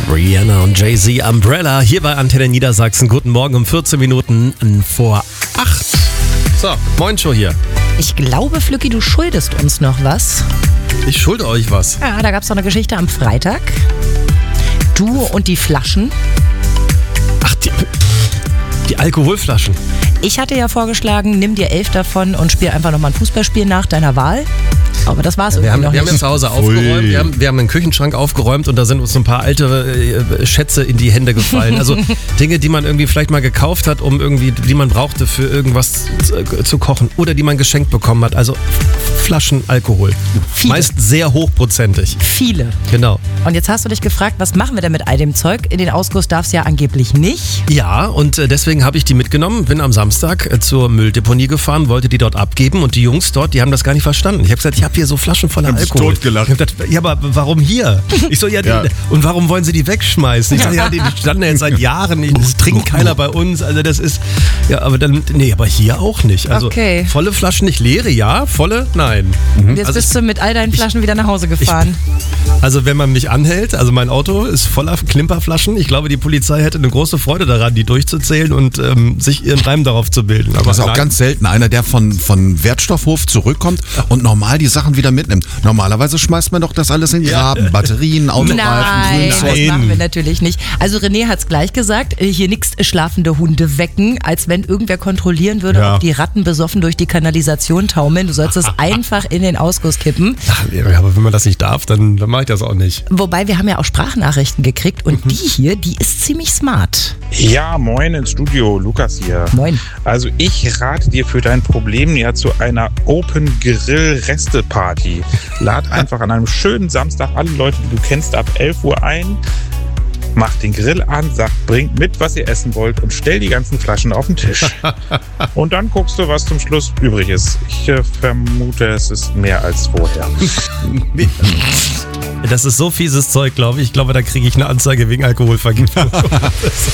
Rihanna und Jay-Z, Umbrella, hier bei Antenne Niedersachsen. Guten Morgen um 14 Minuten vor 8. So, moin Show hier. Ich glaube, Flücki, du schuldest uns noch was. Ich schulde euch was. Ja, da gab es doch eine Geschichte am Freitag. Du und die Flaschen. Ach, die Alkoholflaschen. Ich hatte ja vorgeschlagen, nimm dir 11 davon und spiel einfach nochmal ein Fußballspiel nach deiner Wahl. Aber das war's Wir haben noch nicht. ja zu Hause aufgeräumt, wir haben einen Küchenschrank aufgeräumt und da sind uns so ein paar alte Schätze in die Hände gefallen. Also Dinge, die man irgendwie vielleicht mal gekauft hat, die man brauchte für irgendwas zu kochen oder die man geschenkt bekommen hat. Also Flaschen Alkohol. Viele. Meist sehr hochprozentig. Viele. Genau. Und jetzt hast du dich gefragt, was machen wir denn mit all dem Zeug? In den Ausguss darf's ja angeblich nicht. Ja, und deswegen habe ich die mitgenommen, bin am Samstag zur Mülldeponie gefahren, wollte die dort abgeben und die Jungs dort, die haben das gar nicht verstanden. Ich habe gesagt, ich habe hier so Flaschen voller Alkohol. Totgelacht. Ich hab gedacht, ja, aber warum hier? Ich so, ja. Und warum wollen sie die wegschmeißen? Ich so, ja, die standen ja jetzt seit Jahren, das trinkt keiner bei uns, also das ist, ja, aber dann, nee, aber hier auch nicht. Also Okay. volle Flaschen nicht, leere ja, volle nein. Jetzt Also bist du mit all deinen Flaschen wieder nach Hause gefahren. Also wenn man mich anhält, also mein Auto ist voller Klimperflaschen. Ich glaube, die Polizei hätte eine große Freude daran, die durchzuzählen und sich ihren Reim darauf zu bilden. Aber Das ist auch ganz selten einer, der von Wertstoffhof zurückkommt und normal die Sachen wieder mitnimmt. Normalerweise schmeißt man doch das alles in den Graben. Batterien, Autoreifen, Nein, das Grünzeug. machen wir natürlich nicht. Also René hat's gleich gesagt, hier nichts schlafende Hunde wecken, als wenn irgendwer kontrollieren würde, Ja. ob die Ratten besoffen durch die Kanalisation taumeln. Du sollst es einfach in den Ausguss kippen. Ach, ja, aber wenn man das nicht darf, dann mache ich das auch nicht. Wobei, wir haben ja auch Sprachnachrichten gekriegt und die hier, die ist ziemlich smart. Ja, moin ins Studio, Lukas hier. Moin. Also ich rate dir für dein Problem ja zu einer Open Grill Reste Party. Lad einfach an einem schönen Samstag alle Leute, die du kennst, ab 11 Uhr ein. Macht den Grill an, sagt, bringt mit, was ihr essen wollt und stell die ganzen Flaschen auf den Tisch. Und dann guckst du, was zum Schluss übrig ist. Ich vermute, es ist mehr als vorher. Das ist so fieses Zeug, glaube ich. Ich glaube, da kriege ich eine Anzeige wegen Alkoholvergiftung.